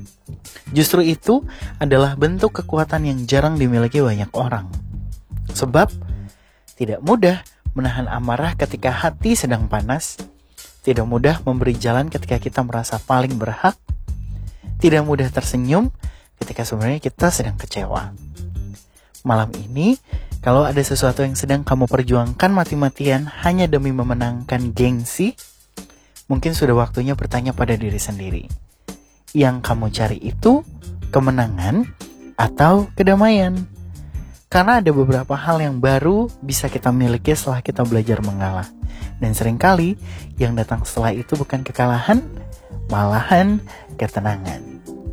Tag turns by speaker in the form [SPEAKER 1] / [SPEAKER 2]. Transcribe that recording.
[SPEAKER 1] Justru itu adalah bentuk kekuatan yang jarang dimiliki banyak orang. Sebab tidak mudah menahan amarah ketika hati sedang panas, tidak mudah memberi jalan ketika kita merasa paling berhak, tidak mudah tersenyum ketika sebenarnya kita sedang kecewa. Malam ini, kalau ada sesuatu yang sedang kamu perjuangkan mati-matian hanya demi memenangkan gengsi, mungkin sudah waktunya bertanya pada diri sendiri. Yang kamu cari itu kemenangan atau kedamaian? Karena ada beberapa hal yang baru bisa kita miliki setelah kita belajar mengalah. Dan seringkali yang datang setelah itu bukan kekalahan, malahan ketenangan.